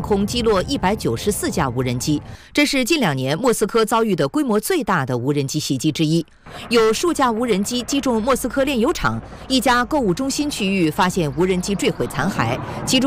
空击落194架无人机，这是近2年莫斯科遭遇的规模最大的无人机袭击之一。有数架无人机击中莫斯科炼油厂、一家购物中心区域，发现无人机坠毁残骸，其中